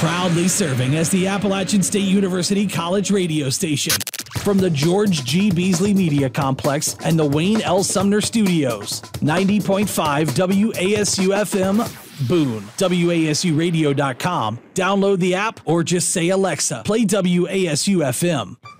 Proudly serving as the Appalachian State University College radio station. From the George G. Beasley Media Complex and the Wayne L. Sumner Studios. 90.5 WASU-FM, Boone. WASUradio.com. Download the app or just say, Alexa, play WASU-FM.